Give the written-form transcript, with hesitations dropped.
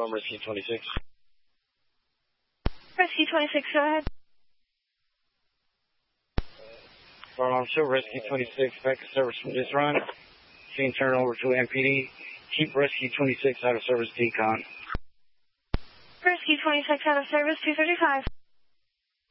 Alarm Rescue 26. Rescue 26, go ahead. Fire alarm show, Rescue 26, back to service from this run. Scene turn over to MPD. Keep Rescue 26 out of service, decon. Rescue 26 out of service, 235.